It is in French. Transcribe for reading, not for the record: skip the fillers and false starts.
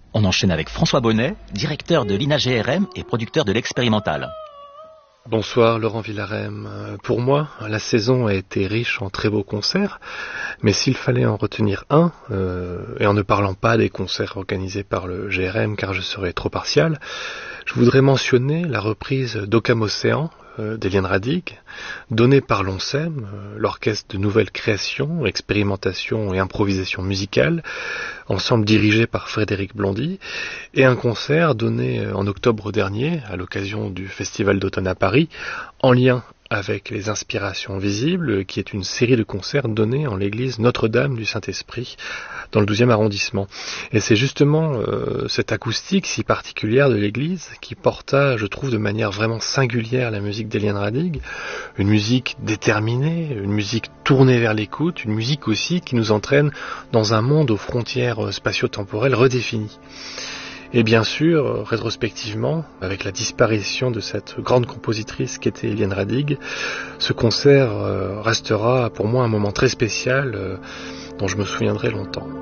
On enchaîne avec François Bonnet, directeur de l'INA-GRM et producteur de l'Expérimental. Bonsoir Laurent Villarem. Pour moi, la saison a été riche en très beaux concerts, mais s'il fallait en retenir un, et en ne parlant pas des concerts organisés par le GRM car je serais trop partial, je voudrais mentionner la reprise d'Occam Océan d'Éliane Radigue, donnée par l'ONSEM, l'orchestre de nouvelles créations, expérimentation et improvisation musicale, ensemble dirigé par Frédéric Blondy, et un concert donné en octobre dernier, à l'occasion du Festival d'automne à Paris, en lien avec les Inspirations visibles, qui est une série de concerts donnés en l'église Notre-Dame du Saint-Esprit, dans le 12e arrondissement. Et c'est justement cette acoustique si particulière de l'église qui porta, je trouve, de manière vraiment singulière la musique d'Éliane Radigue, une musique déterminée, une musique tournée vers l'écoute, une musique aussi qui nous entraîne dans un monde aux frontières spatio-temporelles redéfinies. Et bien sûr, rétrospectivement, avec la disparition de cette grande compositrice qu'était Éliane Radigue, ce concert restera pour moi un moment très spécial dont je me souviendrai longtemps.